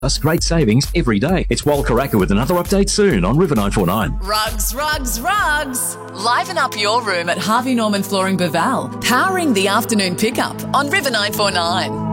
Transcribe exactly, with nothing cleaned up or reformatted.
Plus great savings every day. It's Wal Karaka with another update soon on River nine four nine. Rugs, rugs, rugs. Liven up your room at Harvey Norman Flooring Beval, powering the afternoon pickup on River nine four nine.